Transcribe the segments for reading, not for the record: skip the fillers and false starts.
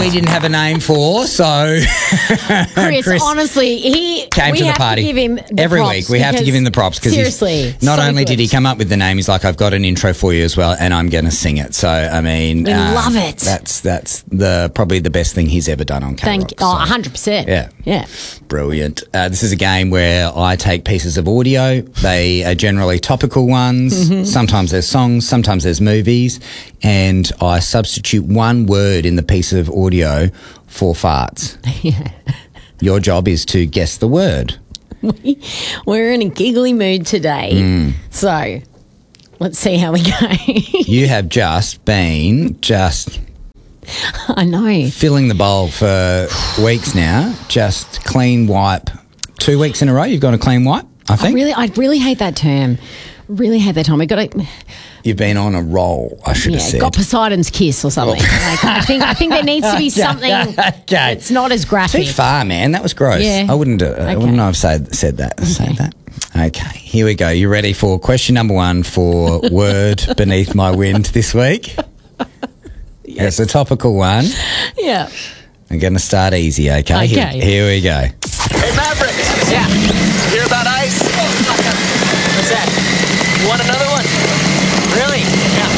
he didn't have a name for, so Chris, honestly, he came we to the have party to give him the every props week. We have to because give him the props because seriously, not so only did good. he come up with the name, he's like, I've got an intro for you as well, and I'm going to sing it. So I mean, We love it. That's probably the best thing he's ever done on K-Rock. Thank 100%. Yeah. Brilliant. This is a game where I take pieces of audio. They are generally topical ones. Mm-hmm. Sometimes there's songs, sometimes there's movies, and I substitute one word in the piece of audio for farts. Yeah. Your job is to guess the word. We're in a giggly mood today, so let's see how we go. You have just been I know. filling the bowl for weeks now. Just clean wipe. 2 weeks in a row, you've got a clean wipe, I think. I really hate that term. Really hate that term. We got to. You've been on a roll, I should have said. Got Poseidon's kiss or something. Like, I think there needs to be something that's not as graphic. Too far, man. That was gross. Yeah. I wouldn't have said that. Say that. Okay, here we go. You ready for question number 1 for Word Beneath My Wind this week? It's a topical one. Yeah. I'm going to start easy, okay? Okay. Here we go. Hey, Maverick. Yeah. Hear about ice? What's that? Want another one? Really? Yeah.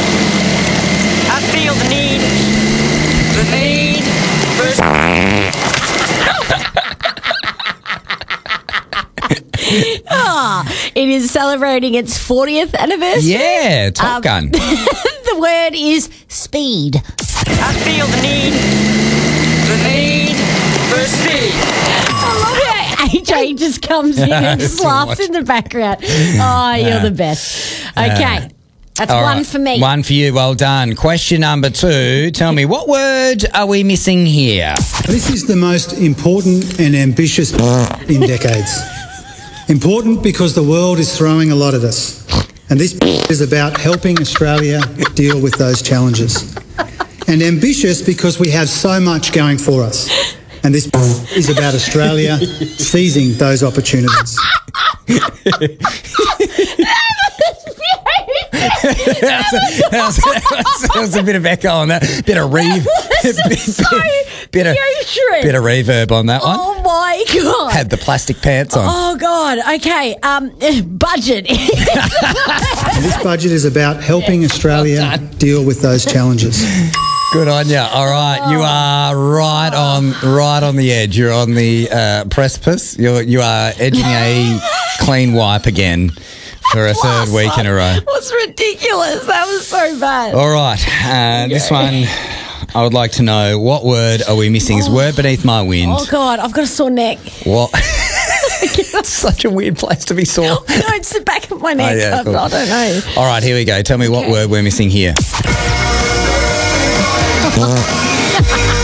I feel the need for It is celebrating its 40th anniversary. Yeah, Top Gun. The word is speed. I feel the need for speed. I love how AJ just comes in and just Too laughs much. in the background. Oh, you're the best. Okay. That's All one right. for me. One for you. Well done. Question number 2. Tell me, what word are we missing here? This is the most important and ambitious in decades. Important because the world is throwing a lot at us. And this is about helping Australia deal with those challenges. And ambitious because we have so much going for us. And this is about Australia seizing those opportunities. That was a bit of echo on that. Bit of bit of reverb on that one. Oh, my God. Had the plastic pants on. Oh, God. Okay. Budget. And this budget is about helping Australia deal with those challenges. Good on you. All right, you are right on the edge. You're on the precipice. You are edging a clean wipe again for a third week in a row. What's ridiculous? That was so bad. All right, this one I would like to know, what word are we missing? Is Word Beneath My Wind. Oh, God. I've got a sore neck. What? That's such a weird place to be sore. No, it's the back of my neck. yeah, cool. I don't know. All right, here we go. Tell me what word we're missing here.